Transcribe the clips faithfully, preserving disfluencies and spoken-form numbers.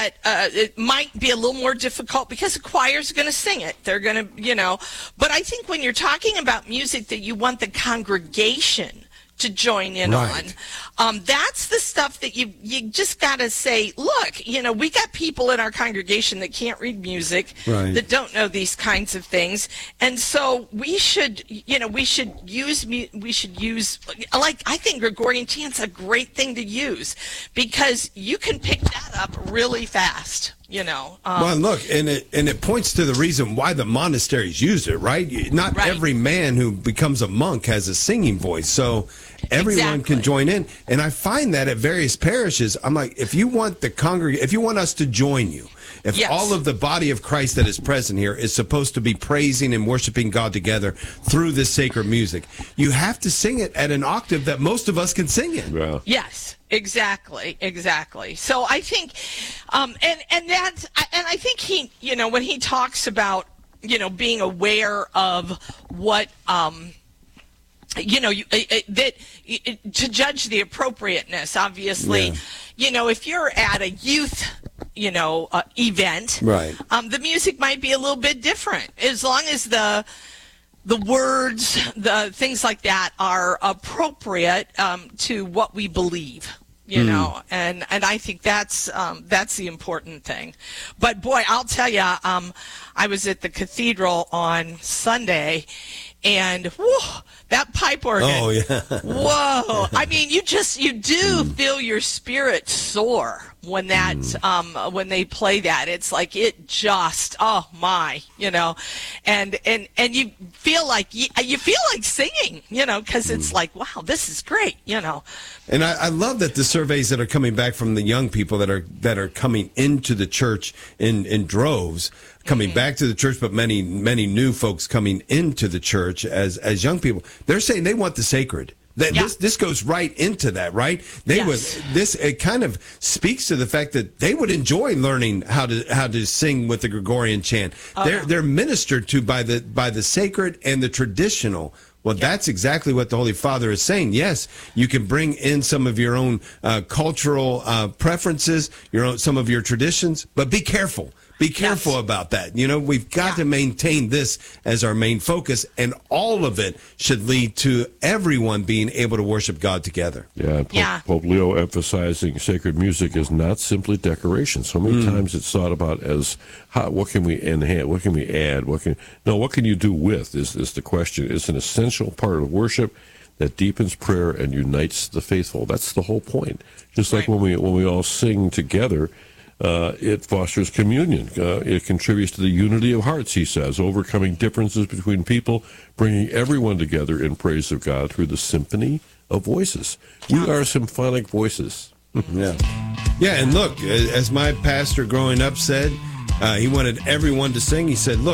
that uh, it might be a little more difficult because the choir's going to sing it. They're going to, you know. But I think when you're talking about music that you want the congregation to join in right. on, um, that's the stuff that you you just got to say, look, you know, we got people in our congregation that can't read music, right. that don't know these kinds of things, and so we should, you know, we should use we should use like I think Gregorian chant's a great thing to use because you can pick that up really fast. You know. Um, well, look, and it and it points to the reason why the monasteries use it, right? Not right. every man who becomes a monk has a singing voice, so everyone exactly. can join in. And I find that at various parishes, I'm like, if you want the congreg, if you want us to join you, if yes. all of the body of Christ that is present here is supposed to be praising and worshiping God together through this sacred music, you have to sing it at an octave that most of us can sing in. Yeah. Yes. Exactly, exactly. So I think, um, and and that's, and I think he, you know, when he talks about, you know, being aware of what, um, you know, you, uh, uh, that uh, to judge the appropriateness. Obviously, yeah. you know, if you're at a youth, you know, uh, event, right, um, the music might be a little bit different as long as the. The words, the things like that are appropriate um, to what we believe, you mm. know, and, and I think that's um, that's the important thing. But boy, I'll tell you, um, I was at the cathedral on Sunday, and whew, that pipe organ. Oh yeah. Whoa! I mean, you just you do mm. feel your spirit soar when that mm. um when they play that. It's like it just oh my, you know, and and and you feel like you, you feel like singing, you know, because mm. it's like wow, this is great, you know. And I, I love that the surveys that are coming back from the young people that are that are coming into the church in in droves. Coming mm-hmm. back to the church, but many, many new folks coming into the church as as young people. They're saying they want the sacred. That yeah. this this goes right into that, right? They yes. would this it kind of speaks to the fact that they would enjoy learning how to how to sing with the Gregorian chant. Oh, they're no. they're ministered to by the by the sacred and the traditional. Well, yeah. that's exactly what the Holy Father is saying. Yes, you can bring in some of your own uh, cultural uh, preferences, your own some of your traditions, but be careful. Be careful yes. about that. You know, we've got yeah. to maintain this as our main focus, and all of it should lead to everyone being able to worship God together. Yeah, Pope, yeah. Pope Leo emphasizing sacred music is not simply decoration. So many mm. times it's thought about as how, what can we enhance, what can we add, what can no, what can you do with is is the question. It's an essential part of worship that deepens prayer and unites the faithful. That's the whole point. Just like right. when we when we all sing together. Uh, it fosters communion. Uh, it contributes to the unity of hearts, he says, overcoming differences between people, bringing everyone together in praise of God through the symphony of voices. We are symphonic voices. yeah. Yeah, and look, as my pastor growing up said, uh, he wanted everyone to sing. He said, look,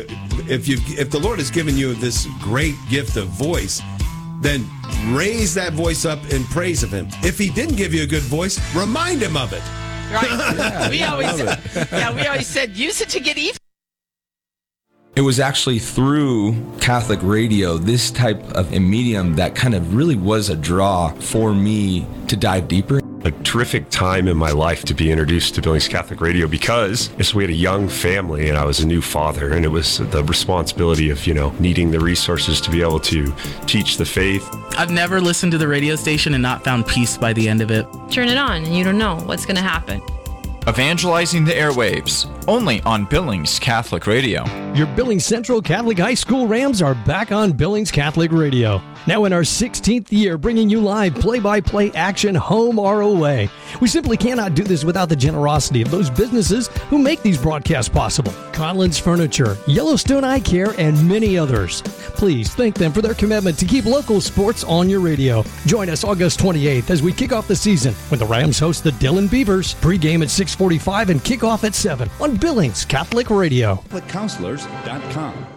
if you if the Lord has given you this great gift of voice, then raise that voice up in praise of him. If he didn't give you a good voice, remind him of it. Right. Yeah, we yeah, always yeah, we always said use it to get even. It was actually through Catholic radio, this type of a medium, that kind of really was a draw for me to dive deeper. A terrific time in my life to be introduced to Billings Catholic Radio because yes, we had a young family and I was a new father, and it was the responsibility of, you know, needing the resources to be able to teach the faith. I've never listened to the radio station and not found peace by the end of it. Turn it on and you don't know what's going to happen. Evangelizing the airwaves, only on Billings Catholic Radio. Your Billings Central Catholic High School Rams are back on Billings Catholic Radio. Now in our sixteenth year, bringing you live play-by-play action home or away. We simply cannot do this without the generosity of those businesses who make these broadcasts possible. Collins Furniture, Yellowstone Eye Care, and many others. Please thank them for their commitment to keep local sports on your radio. Join us August twenty-eighth as we kick off the season when the Rams host the Dillon Beavers. Pre-game at six forty-five and kickoff at seven on Billings Catholic Radio. Catholic Counselors dot com.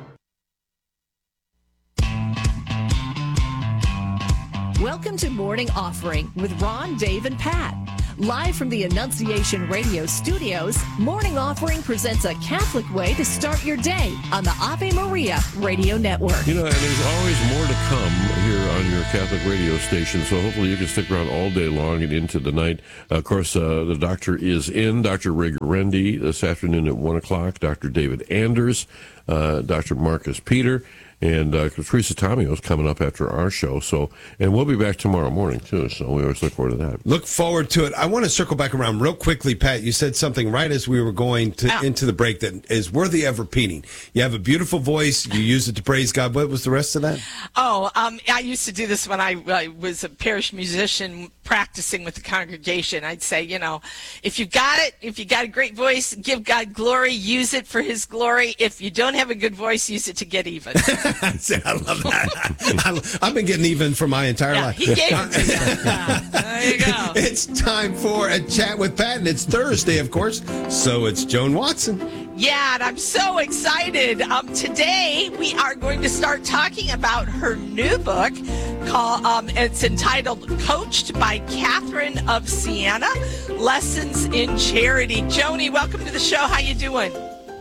Welcome to Morning Offering with Ron, Dave, and Pat. Live from the Annunciation Radio studios, Morning Offering presents a Catholic way to start your day on the Ave Maria Radio Network. You know, and there's always more to come here on your Catholic radio station, so hopefully you can stick around all day long and into the night. Uh, of course, uh, the doctor is in, Doctor Ray Guarendi, this afternoon at one o'clock, Doctor David Anders, uh, Doctor Marcus Peter, and uh, Teresa Tomeo is coming up after our show. So, and we'll be back tomorrow morning, too, so we always look forward to that. Look forward to it. I want to circle back around real quickly, Pat. You said something right as we were going to Oh. into the break that is worthy of repeating. You have a beautiful voice. You use it to praise God. What was the rest of that? Oh, um, I used to do this when I uh, was a parish musician practicing with the congregation. I'd say, you know, if you got it, if you got a great voice, give God glory, use it for his glory. If you don't have a good voice, use it to get even. I love that. I've been getting even for my entire Yeah, life. he gave it to you. Yeah, there you go. It's time for a chat with Pat, and it's Thursday, of course. So it's Joan Watson. Yeah, and I'm so excited. Um, today we are going to start talking about her new book. Called, um, it's entitled "Coached by Catherine of Siena: Lessons in Charity." Joni, welcome to the show. How you doing?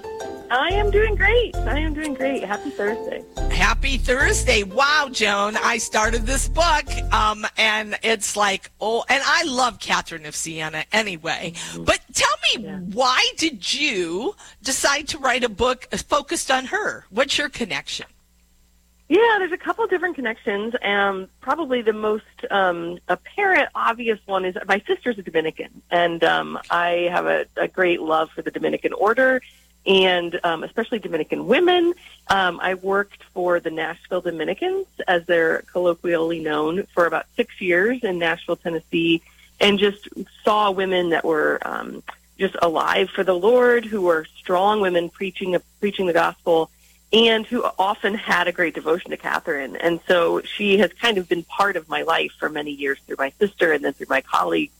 I am doing great. I am doing great. Happy Thursday. Happy Thursday. Wow, Joan. I started this book, um, and it's like, oh, and I love Catherine of Siena anyway. But tell me, yeah. why did you decide to write a book focused on her? What's your connection? Yeah, there's a couple of different connections. Um, probably the most um, apparent, obvious one is my sister's a Dominican, and um, I have a, a great love for the Dominican order. And um, especially Dominican women. Um, I worked for the Nashville Dominicans, as they're colloquially known, for about six years in Nashville, Tennessee, and just saw women that were um, just alive for the Lord, who were strong women preaching preaching the gospel, and who often had a great devotion to Catherine. And so she has kind of been part of my life for many years through my sister and then through my colleagues.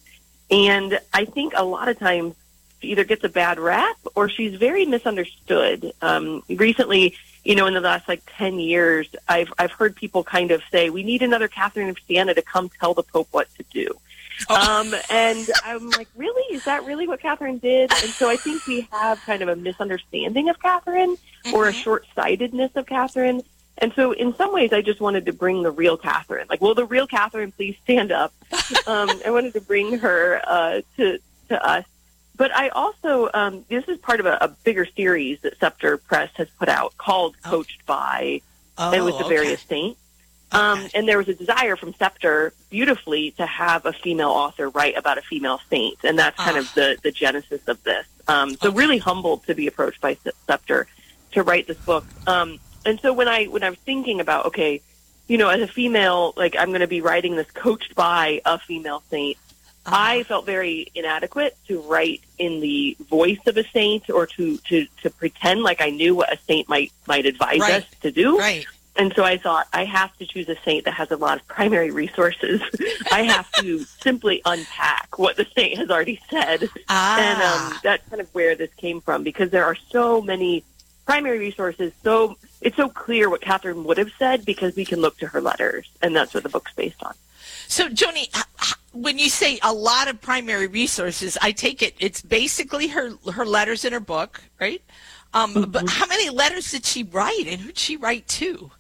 And I think a lot of times, she either gets a bad rap or she's very misunderstood. Um, recently, you know, in the last like ten years, I've I've heard people kind of say, we need another Catherine of Siena to come tell the Pope what to do. Oh. Um, and I'm like, really? Is that really what Catherine did? And so I think we have kind of a misunderstanding of Catherine mm-hmm. or a short-sightedness of Catherine. And so in some ways, I just wanted to bring the real Catherine. Like, will the real Catherine please stand up? um, I wanted to bring her uh, to to us. But I also, um, this is part of a, a bigger series that Scepter Press has put out called oh. Coached by, oh, and with the okay. various saints. Um, okay. And there was a desire from Scepter, beautifully, to have a female author write about a female saint. And that's kind uh. of the, the genesis of this. Um, so okay. really humbled to be approached by Scepter to write this book. Um, and so when I, when I was thinking about, okay, you know, as a female, like I'm going to be writing this coached by a female saint, I felt very inadequate to write in the voice of a saint or to, to, to pretend like I knew what a saint might might advise right. us to do. Right. And so I thought, I have to choose a saint that has a lot of primary resources. I have to simply unpack what the saint has already said. Ah. And um, that's kind of where this came from, because there are so many primary resources. So it's so clear what Catherine would have said because we can look to her letters, and that's what the book's based on. So, Joni, when you say a lot of primary resources, I take it it's basically her her letters in her book, right? Um, mm-hmm. But how many letters did she write, and who did she write to?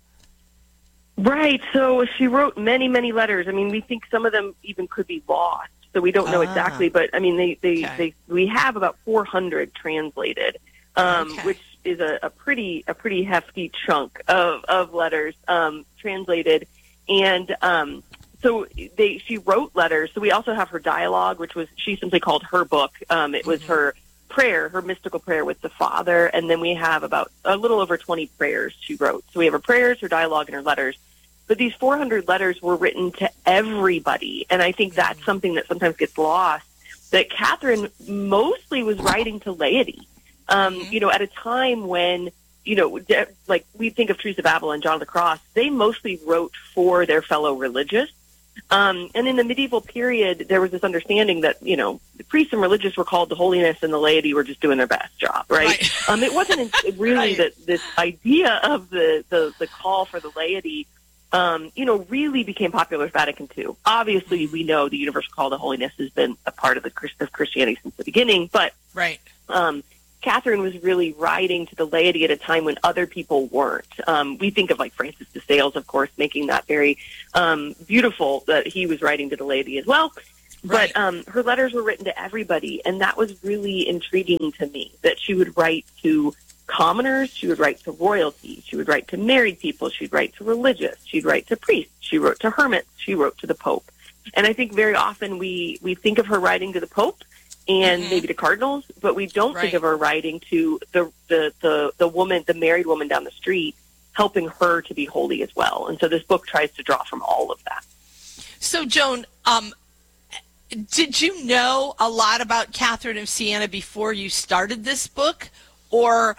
Right. So she wrote many, many letters. I mean, we think some of them even could be lost, so we don't know ah. exactly. But I mean, they they, okay. they we have about four hundred translated, um, okay. which is a, a pretty a pretty hefty chunk of of letters um, translated, and. Um, So they, she wrote letters. So we also have her dialogue, which was, she simply called her book. Um, it was mm-hmm. her prayer, her mystical prayer with the Father. And then we have about a little over twenty prayers she wrote. So we have her prayers, her dialogue, and her letters. But these four hundred letters were written to everybody. And I think that's something that sometimes gets lost, that Catherine mostly was writing to laity. Um, mm-hmm. You know, at a time when, you know, like we think of Teresa of Avila and John of the Cross, they mostly wrote for their fellow religious. Um, and in the medieval period, there was this understanding that, you know, the priests and religious were called to holiness and the laity were just doing their best job, right? right. Um, it wasn't really right. that this idea of the, the, the call for the laity um, you know, really became popular with Vatican Two. Obviously, we know the universal call to holiness has been a part of the of Christianity since the beginning, but right. Um, Catherine was really writing to the laity at a time when other people weren't. Um, we think of like Francis de Sales, of course, making that very um, beautiful that he was writing to the laity as well. Right. But um, her letters were written to everybody, and that was really intriguing to me, that she would write to commoners, she would write to royalty, she would write to married people, she'd write to religious, she'd write to priests, she wrote to hermits, she wrote to the Pope. And I think very often we, we think of her writing to the Pope and mm-hmm. maybe to cardinals, but we don't right. think of her writing to the, the, the, the woman, the married woman down the street, helping her to be holy as well. And so this book tries to draw from all of that. So, Joan, um, did you know a lot about Catherine of Siena before you started this book, or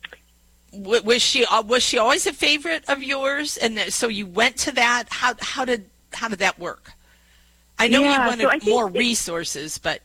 w- was she uh, was she always a favorite of yours, and so you went to that? How how did how did that work? I know yeah, you wanted so I think more it, resources, but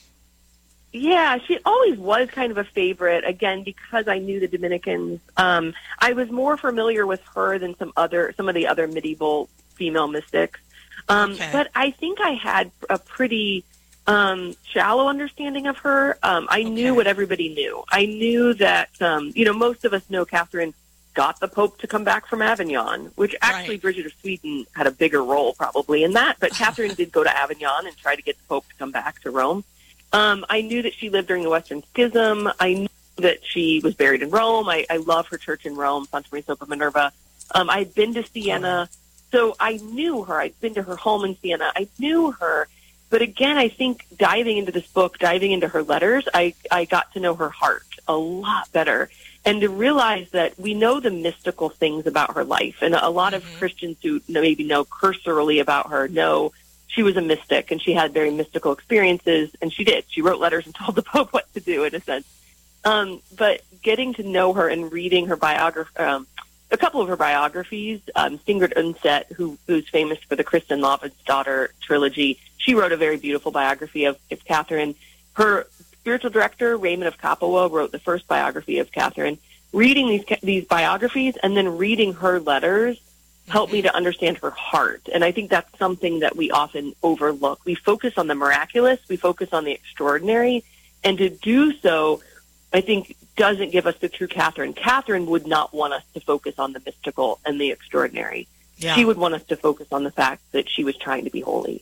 yeah, she always was kind of a favorite. Again, because I knew the Dominicans, um, I was more familiar with her than some other some of the other medieval female mystics. Um, okay. But I think I had a pretty um, shallow understanding of her. Um, I okay. knew what everybody knew. I knew that, um, you know, most of us know Catherine got the Pope to come back from Avignon, which actually right. Bridget of Sweden had a bigger role probably in that. But Catherine did go to Avignon and try to get the Pope to come back to Rome. Um, I knew that she lived during the Western Schism. I knew that she was buried in Rome. I, I love her church in Rome, Santa Maria Sopra Minerva. Um, I had been to Siena. Oh. So I knew her. I'd been to her home in Siena. I knew her. But again, I think diving into this book, diving into her letters, I, I got to know her heart a lot better. And to realize that we know the mystical things about her life. And a lot mm-hmm. of Christians who maybe know cursorily about her know she was a mystic and she had very mystical experiences. And she did. She wrote letters and told the Pope what to do, in a sense. Um, but getting to know her and reading her biography, um, a couple of her biographies, um, Sigrid Undset, who, who's famous for the Kristen Lavransdatter trilogy, she wrote a very beautiful biography of, of Catherine. Her spiritual director, Raymond of Capua, wrote the first biography of Catherine. Reading these these biographies and then reading her letters helped mm-hmm. me to understand her heart. And I think that's something that we often overlook. We focus on the miraculous, we focus on the extraordinary, and to do so, I think, doesn't give us the true Catherine. Catherine would not want us to focus on the mystical and the extraordinary. Yeah. She would want us to focus on the fact that she was trying to be holy.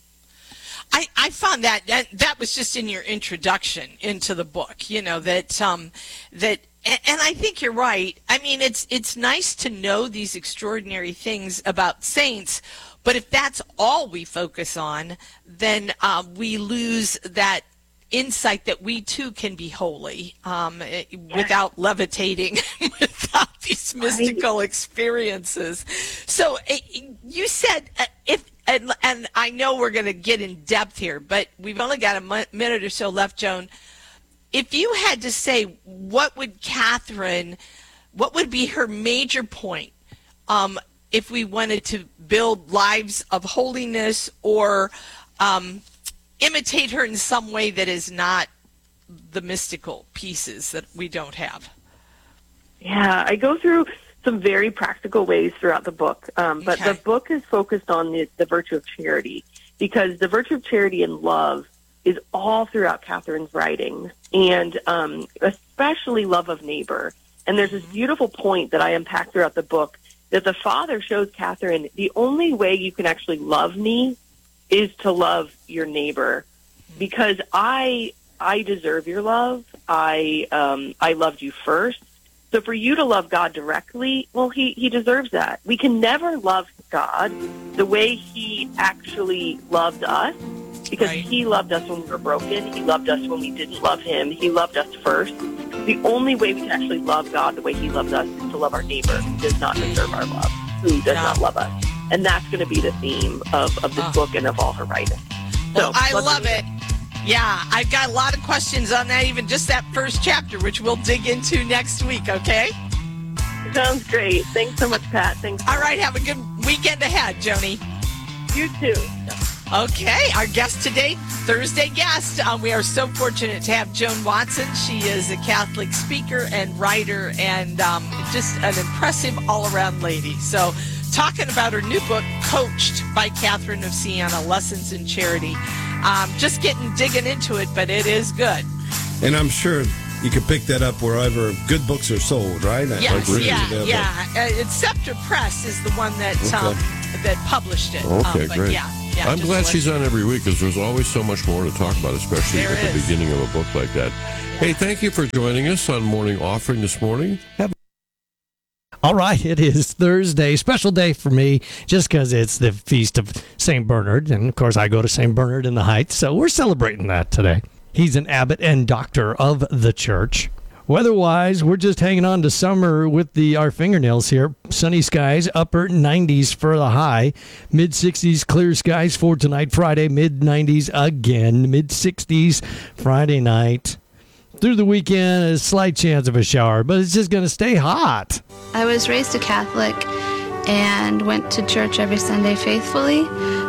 I, I found that, that that was just in your introduction into the book, you know, that um, that and, and I think you're right. I mean, it's it's nice to know these extraordinary things about saints, but if that's all we focus on, then uh, we lose that insight that we too can be holy um, without levitating, without these mystical experiences. So uh, you said uh, if, and, and I know we're going to get in depth here, but we've only got a m- minute or so left, Joan. If you had to say, what would Catherine, what would be her major point um, if we wanted to build lives of holiness or um, imitate her in some way that is not the mystical pieces that we don't have? Yeah, I go through some very practical ways throughout the book, um, but okay. the book is focused on the, the virtue of charity, because the virtue of charity and love is all throughout Catherine's writings, and um, especially love of neighbor. And there's this beautiful point that I unpack throughout the book, that the Father shows Catherine, the only way you can actually love me is to love your neighbor, because I I deserve your love. I um, I loved you first. So for you to love God directly, well, he, he deserves that. We can never love God the way he actually loved us, because right. he loved us when we were broken. He loved us when we didn't love him. He loved us first. The only way we can actually love God the way he loves us is to love our neighbor who does not deserve our love, who does not love us. And that's going to be the theme of, of this oh. book and of all her writing. Well, so, I love it. Yeah, I've got a lot of questions on that, even just that first chapter, which we'll dig into next week, okay? Sounds great. Thanks so much, Pat. Thanks. All right, have a good weekend ahead, Joni. You too. Okay, our guest today, Thursday guest. Um, we are so fortunate to have Joan Watson. She is a Catholic speaker and writer and um, just an impressive all-around lady. So talking about her new book, Coached by Catherine of Siena, Lessons in Charity. Um, just getting digging into it, but it is good. And I'm sure you can pick that up wherever good books are sold, right? Yes, Like yeah, available. yeah. Uh, it's Scepter Press is the one that Okay. um, that published it. Okay, um, but great. Yeah, yeah, I'm just glad to she's let- on every week because there's always so much more to talk about, especially There at the is. beginning of a book like that. Hey, thank you for joining us on Morning Offering this morning. Have All right, it is Thursday, special day for me, just because it's the feast of Saint Bernard, and of course I go to Saint Bernard in the Heights, so we're celebrating that today. He's an abbot and doctor of the church. Weather-wise, we're just hanging on to summer with the our fingernails here. Sunny skies, upper nineties for the high, mid-sixties clear skies for tonight, Friday, mid-nineties again, mid-sixties Friday night. Through the weekend, a slight chance of a shower, but it's just going to stay hot. I was raised a Catholic and went to church every Sunday faithfully.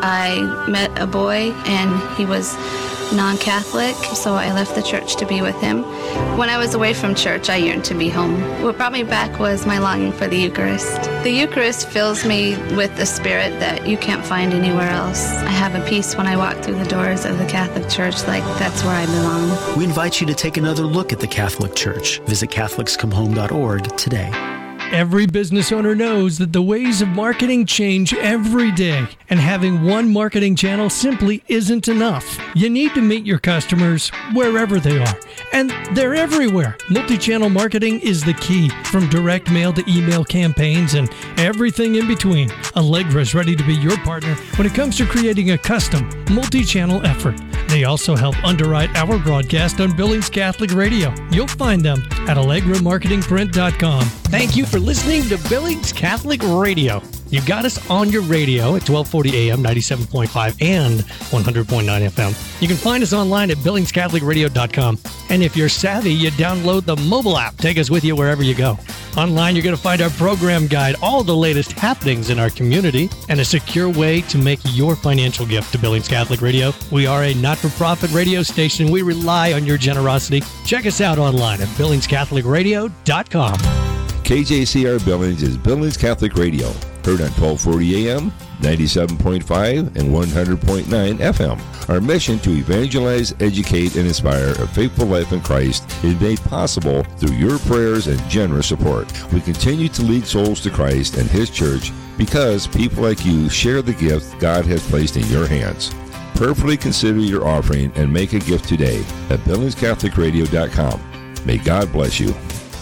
I met a boy and he was non-Catholic, so I left the church to be with him. When I was away from church, I yearned to be home. What brought me back was my longing for the Eucharist. The Eucharist fills me with the spirit that you can't find anywhere else. I have a peace when I walk through the doors of the Catholic Church, like that's where I belong. We invite you to take another look at the Catholic Church. Visit Catholics Come Home dot org today. Every business owner knows that the ways of marketing change every day, and having one marketing channel simply isn't enough. You need to meet your customers wherever they are, and they're everywhere. Multi-channel marketing is the key, from direct mail to email campaigns and everything in between. Allegra is ready to be your partner when it comes to creating a custom multi-channel effort. They also help underwrite our broadcast on Billings Catholic Radio. You'll find them at Allegra Marketing Print dot com. Thank you for listening to Billings Catholic Radio. You got us on your radio at twelve forty A M, ninety-seven point five, and one hundred point nine F M. You can find us online at Billings Catholic Radio dot com. And if you're savvy, you download the mobile app. Take us with you wherever you go. Online, you're going to find our program guide, all the latest happenings in our community, and a secure way to make your financial gift to Billings Catholic Radio. We are a not-for-profit radio station. We rely on your generosity. Check us out online at Billings Catholic Radio dot com. K J C R Billings is Billings Catholic Radio, heard on twelve forty A M, ninety-seven point five, and one hundred point nine F M. Our mission to evangelize, educate, and inspire a faithful life in Christ is made possible through your prayers and generous support. We continue to lead souls to Christ and His church because people like you share the gift God has placed in your hands. Prayerfully consider your offering and make a gift today at Billings Catholic Radio dot com. May God bless you.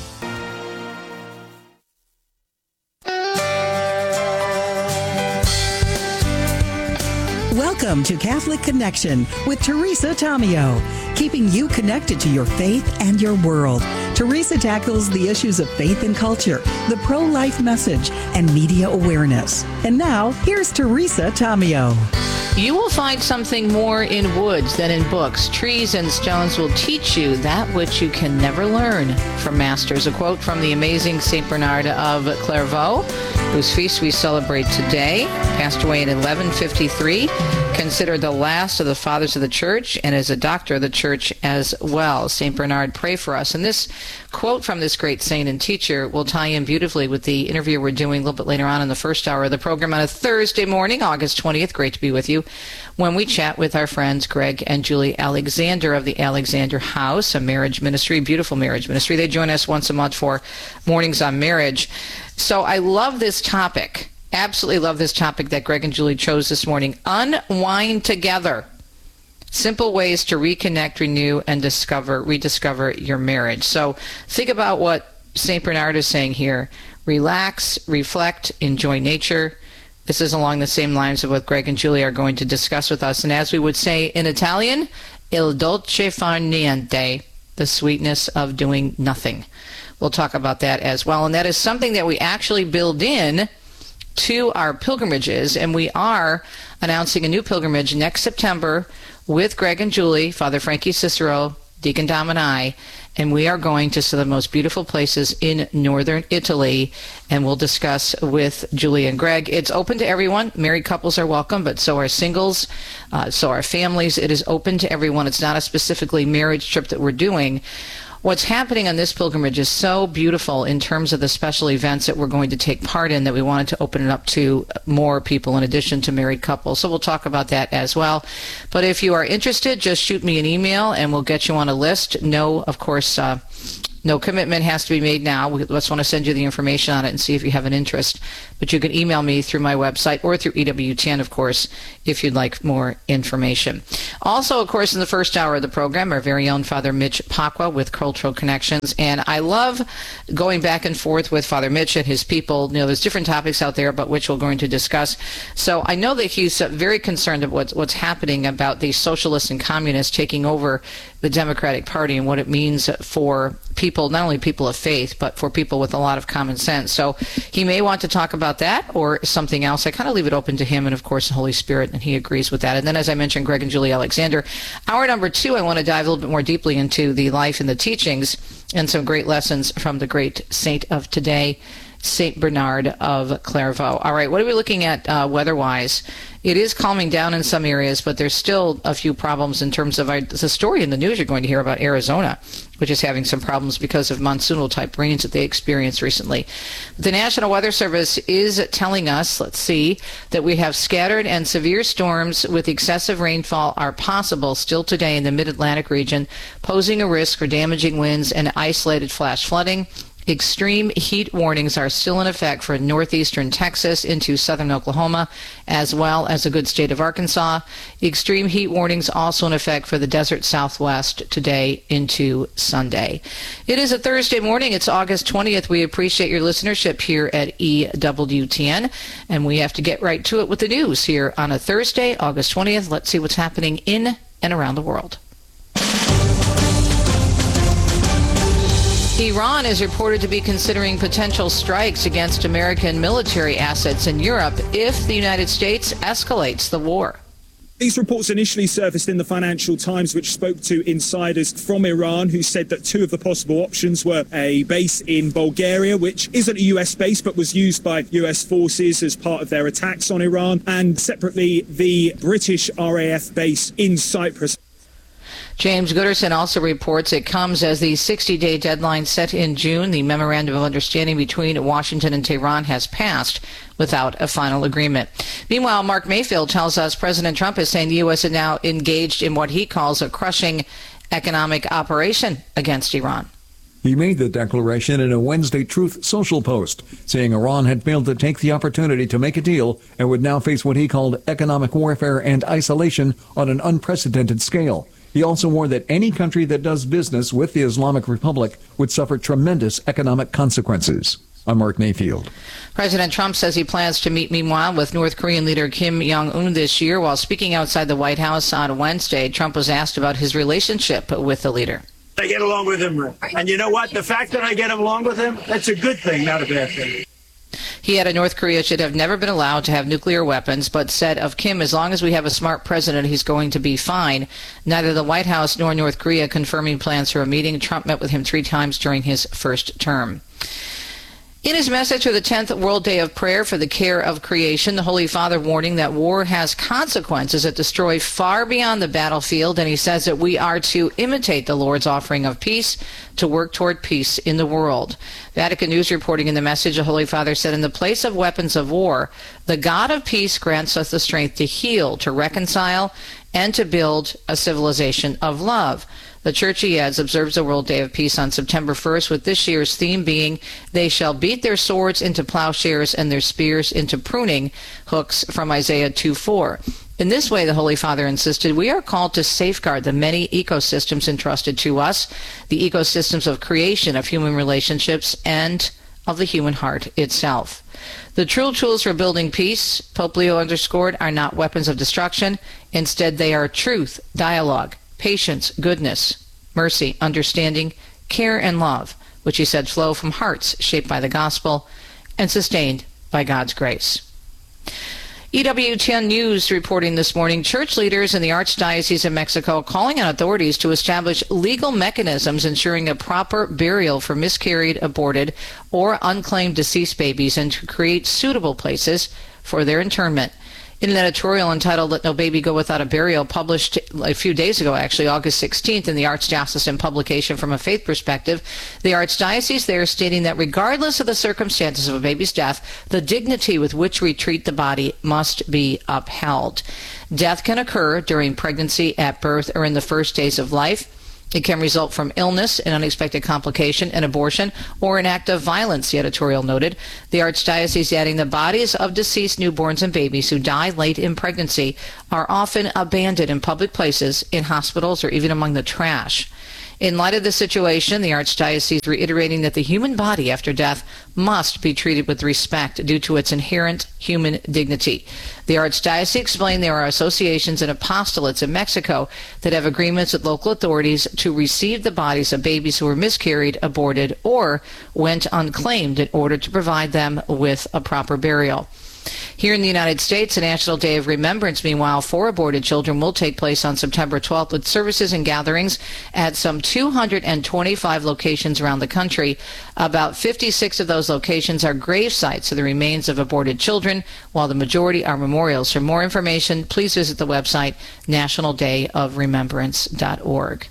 Welcome to Catholic Connection with Teresa Tomeo, keeping you connected to your faith and your world. Teresa tackles the issues of faith and culture, the pro-life message, and media awareness. And now, here's Teresa Tomeo. You will find something more in woods than in books. Trees and stones will teach you that which you can never learn from masters. A quote from the amazing Saint Bernard of Clairvaux, whose feast we celebrate today, passed away in eleven fifty-three, considered the last of the fathers of the church, and as a doctor of the church as well. Saint Bernard, pray for us. And this quote from this great saint and teacher will tie in beautifully with the interview we're doing a little bit later on in the first hour of the program on a Thursday morning, August twentieth. Great to be with you when we chat with our friends Greg and Julie Alexander of the Alexander House, a marriage ministry, beautiful marriage ministry. They join us once a month for Mornings on Marriage. So I love this topic. Absolutely love this topic that Greg and Julie chose this morning. Unwind together. Simple ways to reconnect, renew, and discover, rediscover your marriage. So think about what Saint Bernard is saying here. Relax, reflect, enjoy nature. This is along the same lines of what Greg and Julie are going to discuss with us. And as we would say in Italian, il dolce far niente, the sweetness of doing nothing. We'll talk about that as well. And that is something that we actually build in to our pilgrimages. And we are announcing a new pilgrimage next September with Greg and Julie, Father Frankie Cicero, Deacon Dom and I, and we are going to some of the most beautiful places in northern Italy, and we'll discuss with Julie and Greg. It's open to everyone. Married couples are welcome, but so are singles, uh, so are families. It is open to everyone. It's not a specifically marriage trip that we're doing. What's happening on this pilgrimage is so beautiful in terms of the special events that we're going to take part in that we wanted to open it up to more people in addition to married couples. So we'll talk about that as well. But if you are interested, just shoot me an email and we'll get you on a list. No, of course, uh, no commitment has to be made now. We just want to send you the information on it and see if you have an interest. But you can email me through my website or through E W T N, of course, if you'd like more information. Also, of course, in the first hour of the program, our very own Father Mitch Pacwa with Cultural Connections. And I love going back and forth with Father Mitch and his people. You know, there's different topics out there about which we're going to discuss. So I know that he's very concerned about what's, what's happening about the socialists and communists taking over the Democratic Party and what it means for people, not only people of faith, but for people with a lot of common sense. So he may want to talk about that or something else. I kind of leave it open to him and, of course, the Holy Spirit, and he agrees with that. And then, as I mentioned, Greg and Julie Alexander. Hour number two, I want to dive a little bit more deeply into the life and the teachings and some great lessons from the great saint of today, Saint Bernard of Clairvaux. All right, what are we looking at uh, weather-wise? It is calming down in some areas, but there's still a few problems in terms of our, the story in the news you're going to hear about Arizona, which is having some problems because of monsoonal-type rains that they experienced recently. The National Weather Service is telling us, let's see, that we have scattered and severe storms with excessive rainfall are possible still today in the mid-Atlantic region, posing a risk for damaging winds and isolated flash flooding. Extreme heat warnings are still in effect for northeastern Texas into southern Oklahoma, as well as a good state of Arkansas. Extreme heat warnings also in effect for the desert southwest today into Sunday. It is a Thursday morning. It's August twentieth. We appreciate your listenership here at E W T N, and we have to get right to it with the news here on a Thursday, August twentieth. Let's see what's happening in and around the world. Iran is reported to be considering potential strikes against American military assets in Europe if the United States escalates the war. These reports initially surfaced in the Financial Times, which spoke to insiders from Iran who said that two of the possible options were a base in Bulgaria, which isn't a U S base but was used by U S forces as part of their attacks on Iran, and separately the British R A F base in Cyprus. James Gooderson also reports it comes as the sixty-day deadline set in June. The memorandum of understanding between Washington and Tehran has passed without a final agreement. Meanwhile, Mark Mayfield tells us President Trump is saying the U S is now engaged in what he calls a crushing economic operation against Iran. He made the declaration in a Wednesday Truth Social post, saying Iran had failed to take the opportunity to make a deal and would now face what he called economic warfare and isolation on an unprecedented scale. He also warned that any country that does business with the Islamic Republic would suffer tremendous economic consequences. I'm Mark Mayfield. President Trump says he plans to meet, meanwhile, with North Korean leader Kim Jong-un this year. While speaking outside the White House on Wednesday, Trump was asked about his relationship with the leader. I get along with him. And you know what? The fact that I get along with him, that's a good thing, not a bad thing. He added North Korea should have never been allowed to have nuclear weapons, but said of Kim, as long as we have a smart president, he's going to be fine. Neither the White House nor North Korea confirming plans for a meeting. Trump met with him three times during his first term. In his message for the tenth World Day of Prayer for the Care of Creation, the Holy Father warning that war has consequences that destroy far beyond the battlefield, and he says that we are to imitate the Lord's offering of peace, to work toward peace in the world. Vatican News reporting in the message, the Holy Father said, in the place of weapons of war, the God of peace grants us the strength to heal, to reconcile, and to build a civilization of love. The Church, he adds, observes the World Day of Peace on September first, with this year's theme being, they shall beat their swords into plowshares and their spears into pruning hooks, from Isaiah two four. In this way, the Holy Father insisted, we are called to safeguard the many ecosystems entrusted to us, the ecosystems of creation, of human relationships, and of the human heart itself. The true tools for building peace, Pope Leo underscored, are not weapons of destruction. Instead, they are truth, dialogue, patience, goodness, mercy, understanding, care, and love, which he said flow from hearts shaped by the gospel and sustained by God's grace. E W ten News reporting this morning, church leaders in the Archdiocese of Mexico calling on authorities to establish legal mechanisms ensuring a proper burial for miscarried, aborted, or unclaimed deceased babies and to create suitable places for their internment. In an editorial entitled Let No Baby Go Without a Burial, published a few days ago, actually, August sixteenth, in the Archdiocesan publication From a Faith Perspective, the Archdiocese there stating that regardless of the circumstances of a baby's death, the dignity with which we treat the body must be upheld. Death can occur during pregnancy, at birth, or in the first days of life. It can result from illness, an unexpected complication, an abortion, or an act of violence, the editorial noted. The Archdiocese adding the bodies of deceased newborns and babies who die late in pregnancy are often abandoned in public places, in hospitals, or even among the trash. In light of the situation, the Archdiocese reiterating that the human body after death must be treated with respect due to its inherent human dignity. The Archdiocese explained there are associations and apostolates in Mexico that have agreements with local authorities to receive the bodies of babies who were miscarried, aborted, or went unclaimed in order to provide them with a proper burial. Here in the United States, a National Day of Remembrance, meanwhile, for aborted children will take place on September twelfth with services and gatherings at some two hundred twenty-five locations around the country. About fifty-six of those locations are grave sites of the remains of aborted children, while the majority are memorials. For more information, please visit the website national day of remembrance dot org.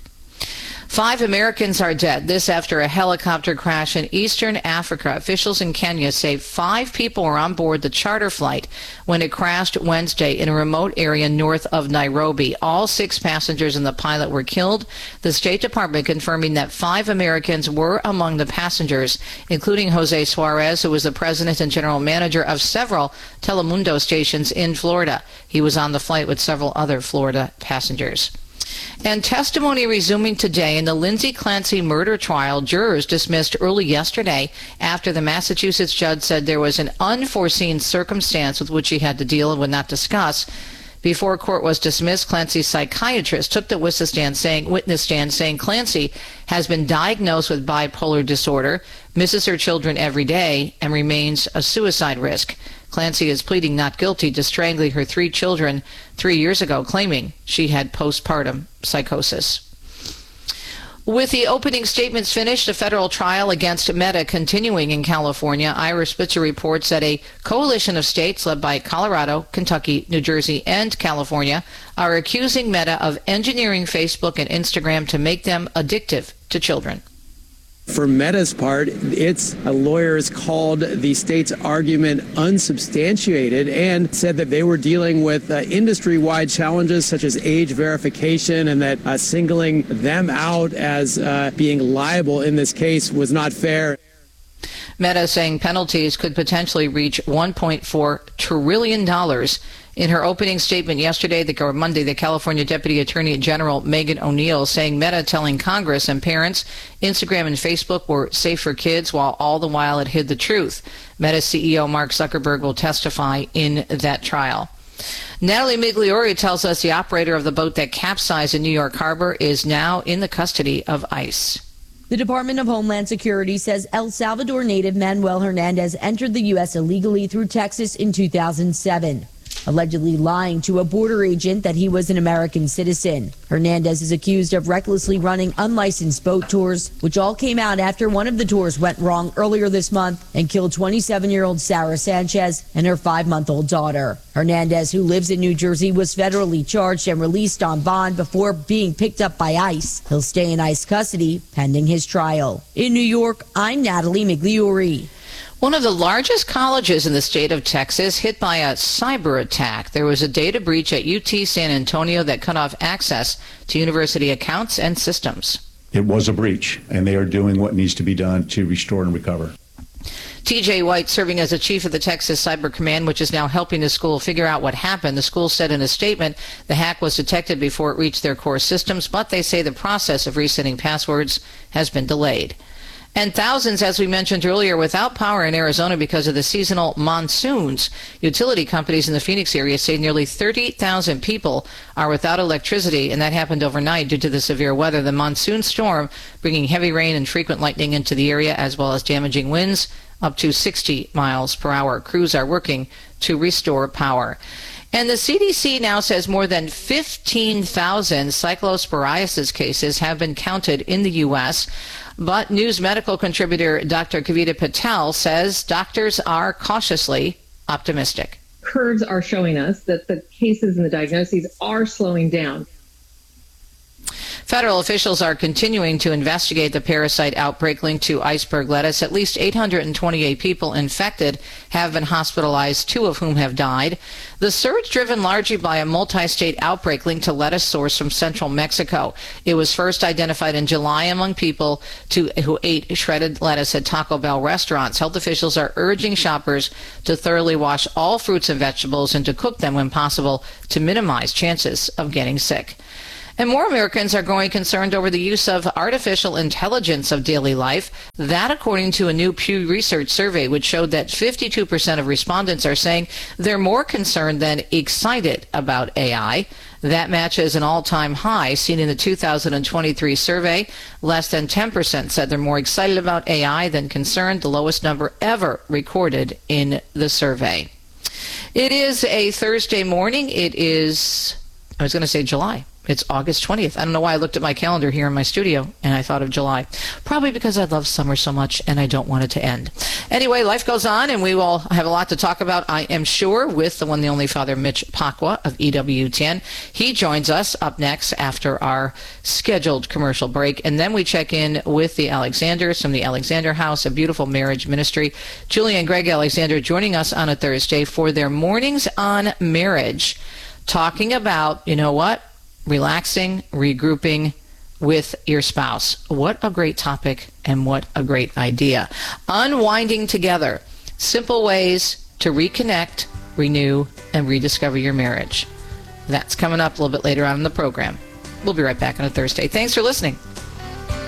Five Americans are dead. This after a helicopter crash in eastern Africa. Officials in Kenya say five people were on board the charter flight when it crashed Wednesday in a remote area north of Nairobi. All six passengers and the pilot were killed. The State Department confirming that five Americans were among the passengers, including Jose Suarez, who was the president and general manager of several Telemundo stations in Florida. He was on the flight with several other Florida passengers. And testimony resuming today in the Lindsay Clancy murder trial. Jurors dismissed early yesterday after the Massachusetts judge said there was an unforeseen circumstance with which he had to deal and would not discuss. Before court was dismissed, Clancy's psychiatrist took the witness stand saying, witness stand saying Clancy has been diagnosed with bipolar disorder, misses her children every day, and remains a suicide risk. Clancy is pleading not guilty to strangling her three children three years ago, claiming she had postpartum psychosis. With the opening statements finished, a federal trial against Meta continuing in California. Ira Spitzer reports that a coalition of states led by Colorado, Kentucky, New Jersey, and California are accusing Meta of engineering Facebook and Instagram to make them addictive to children. For Meta's part, its lawyers called the state's argument unsubstantiated and said that they were dealing with uh, industry-wide challenges such as age verification, and that uh, singling them out as uh, being liable in this case was not fair. Meta saying penalties could potentially reach one point four trillion dollars. In her opening statement yesterday, the, or Monday, the California Deputy Attorney General Megan O'Neill saying Meta telling Congress and parents Instagram and Facebook were safe for kids, while all the while it hid the truth. Meta C E O Mark Zuckerberg will testify in that trial. Natalie Migliori tells us the operator of the boat that capsized in New York Harbor is now in the custody of ICE. The Department of Homeland Security says El Salvador native Manuel Hernandez entered the U S illegally through Texas in two thousand seven. Allegedly lying to a border agent that he was an American citizen. Hernandez is accused of recklessly running unlicensed boat tours, which all came out after one of the tours went wrong earlier this month and killed twenty-seven-year-old Sarah Sanchez and her five-month-old daughter. Hernandez, who lives in New Jersey, was federally charged and released on bond before being picked up by ICE. He'll stay in ICE custody pending his trial. In New York, I'm Natalie Migliori. One of the largest colleges in the state of Texas hit by a cyber attack. There was a data breach at U T San Antonio that cut off access to university accounts and systems. It was a breach, and they are doing what needs to be done to restore and recover. T J White, serving as the chief of the Texas Cyber Command, which is now helping the school figure out what happened. The school said in a statement the hack was detected before it reached their core systems, but they say the process of resetting passwords has been delayed. And thousands, as we mentioned earlier, without power in Arizona because of the seasonal monsoons. Utility companies in the Phoenix area say nearly thirty thousand people are without electricity, and that happened overnight due to the severe weather. The monsoon storm bringing heavy rain and frequent lightning into the area, as well as damaging winds up to sixty miles per hour. Crews are working to restore power. And the C D C now says more than fifteen thousand cyclosporiasis cases have been counted in the U S, but News Medical contributor Doctor Kavita Patel says doctors are cautiously optimistic. Curves are showing us that the cases and the diagnoses are slowing down. Federal officials are continuing to investigate the parasite outbreak linked to iceberg lettuce. At least eight hundred twenty-eight people infected have been hospitalized, two of whom have died. The surge driven largely by a multi-state outbreak linked to lettuce source from central Mexico. It was first identified in July among people to, who ate shredded lettuce at Taco Bell restaurants. Health officials are urging shoppers to thoroughly wash all fruits and vegetables and to cook them when possible to minimize chances of getting sick. And more Americans are growing concerned over the use of artificial intelligence of daily life. That, according to a new Pew Research survey, which showed that fifty-two percent of respondents are saying they're more concerned than excited about A I. That matches an all-time high seen in the two thousand twenty-three survey. Less than ten percent said they're more excited about A I than concerned, the lowest number ever recorded in the survey. It is a Thursday morning. It is, I was going to say July. It's August twentieth. I don't know why I looked at my calendar here in my studio and I thought of July. Probably because I love summer so much and I don't want it to end. Anyway, life goes on and we will have a lot to talk about, I am sure, with the one, the only Father Mitch Pacwa of E W ten. He joins us up next after our scheduled commercial break. And then we check in with the Alexanders from the Alexander House, a beautiful marriage ministry. Julie and Greg Alexander joining us on a Thursday for their Mornings on Marriage, talking about, you know what? Relaxing, regrouping with your spouse. What a great topic and what a great idea. Unwinding together. Simple ways to reconnect, renew, and rediscover your marriage. That's coming up a little bit later on in the program. We'll be right back on a Thursday. Thanks for listening.